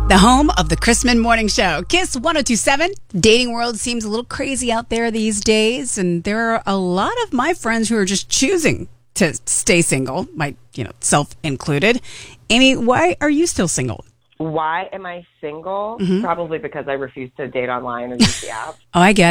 The home of the Chrisman Morning Show. Kiss 102.7. Dating world seems a little crazy out there these days, and there are a lot of my friends who are just choosing to stay single, self included. Amy, why are you still single? Why am I single? Probably because I refuse to date online or use the app. Oh, I get